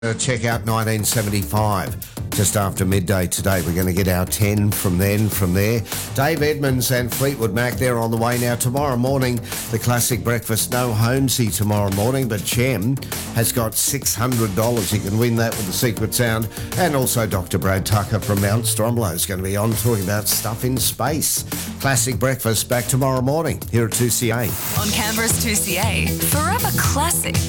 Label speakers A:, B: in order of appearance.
A: Check out 1975. Just after midday today, we're going to get our 10 from there. Dave Edmonds and Fleetwood Mac, they're on the way now. Tomorrow morning, the classic breakfast. No Holmesy tomorrow morning, but Chem has got $600. You can win that with the secret sound. And also Dr. Brad Tucker from Mount Stromlo is going to be on talking about stuff in space. Classic breakfast back tomorrow morning here at 2CA.
B: On Canberra's 2CA, forever classic.